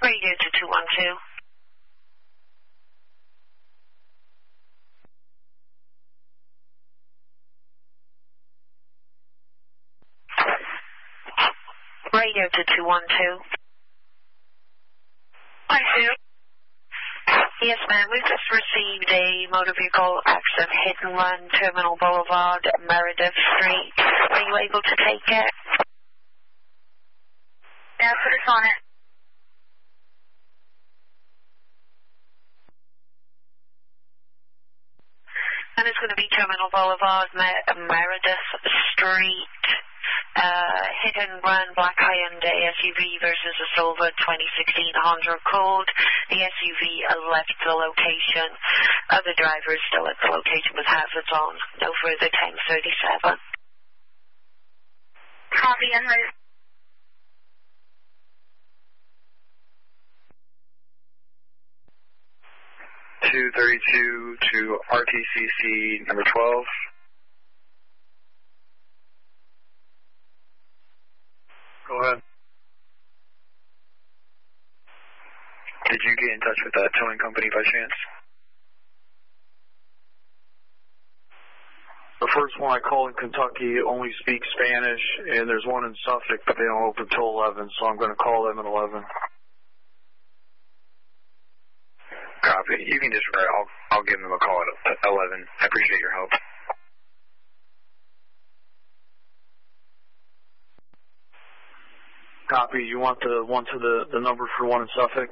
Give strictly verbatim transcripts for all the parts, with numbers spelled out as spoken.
Radio to two one two. Radio to two one two. I do. Yes, ma'am. We've just received a motor vehicle accident hit and run, Terminal Boulevard, Meredith Street. Are you able to take it? Yeah, put us on it. And it's going to be Terminal Boulevard, Mer- Meredith Street. Uh, hit and run, black Hyundai S U V versus a silver twenty sixteen Honda Accord. The S U V left the location. Other drivers still at the location with hazards on. No further ten thirty-seven. Copy and ready. two thirty-two to R T C C number twelve. Go ahead. Did you get in touch with that towing company by chance? The first one I called in Kentucky only speaks Spanish, and there's one in Suffolk, but they don't open till eleven, so I'm going to call them at eleven. Copy. You can just write. I'll, I'll give them a call at eleven. I appreciate your help. Copy. You want the one to the, the number for one in Suffolk?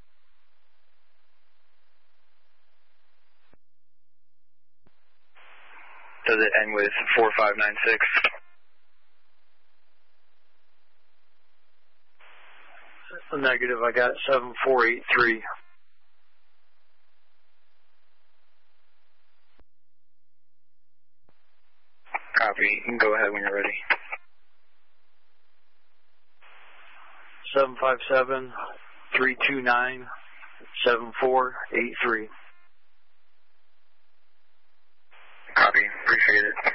Does it end with four five nine six? Negative. I got seven four eight three. Copy. You can go ahead when you're ready. seven five seven, three two nine, seven four eight three. Copy. Appreciate it.